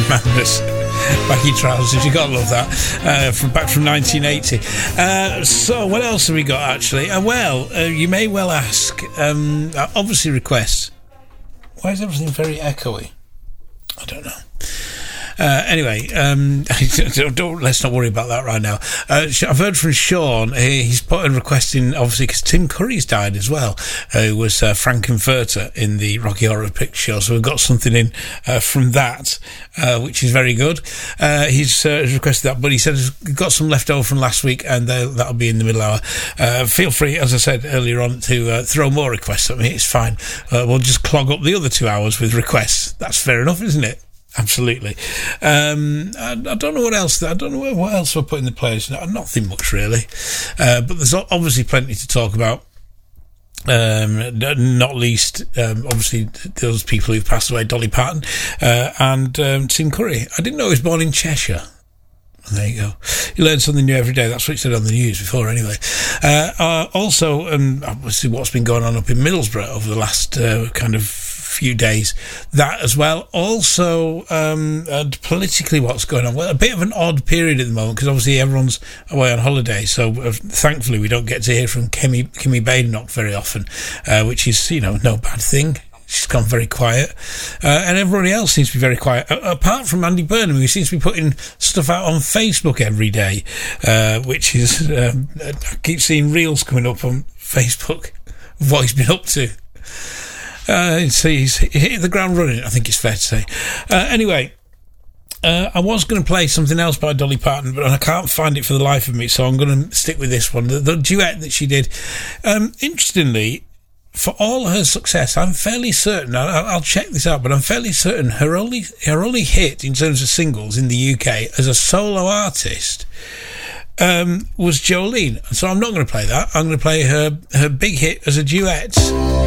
Madness. Baggy trousers, you gotta love that. Back from 1980. So what else have we got actually? You may well ask. Obviously requests. Why is everything very echoey? I don't know. Anyway, let's not worry about that right now. I've heard from Sean. He's put a request in, obviously, because Tim Curry's died as well. Who was Frankenfurter in the Rocky Horror Picture Show. So we've got something in from that, which is very good. He's requested that, but he said he's got some left over from last week, and that'll be in the middle hour. Feel free, as I said earlier on, to throw more requests at me. It's fine. We'll just clog up the other 2 hours with requests. That's fair enough, isn't it? Absolutely. I don't know what else. I don't know what else we're putting in the playlist. Nothing much really, but there's obviously plenty to talk about. Not least, obviously, those people who've passed away: Dolly Parton and Tim Curry. I didn't know he was born in Cheshire. There you go. You learn something new every day. That's what it said on the news before, anyway. Also, obviously, what's been going on up in Middlesbrough over the last kind of few days, that as well. Also, politically, what's going on? Well, a bit of an odd period at the moment because obviously everyone's away on holiday. So thankfully, we don't get to hear from Kimmy Badenoch very often, which is no bad thing. She's gone very quiet, and everybody else seems to be very quiet, apart from Andy Burnham, who seems to be putting stuff out on Facebook every day, which is I keep seeing reels coming up on Facebook of what he's been up to. So he's hit the ground running, I think it's fair to say. Anyway, I was going to play something else by Dolly Parton, but I can't find it for the life of me, so I'm going to stick with this one. The duet that she did. Interestingly, for all her success, I'm fairly certain, I'll check this out, but I'm fairly certain her only hit in terms of singles in the UK as a solo artist was Jolene. So I'm not going to play that. I'm going to play her big hit as a duet.